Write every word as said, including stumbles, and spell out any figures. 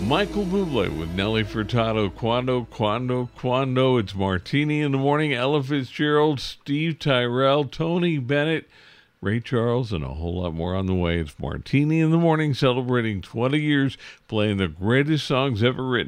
Michael Bublé with Nelly Furtado, Quando, Quando, Quando. It's Martini in the Morning, Ella Fitzgerald, Steve Tyrell, Tony Bennett, Ray Charles, and a whole lot more on the way. It's Martini in the Morning, celebrating twenty years, playing the greatest songs ever written.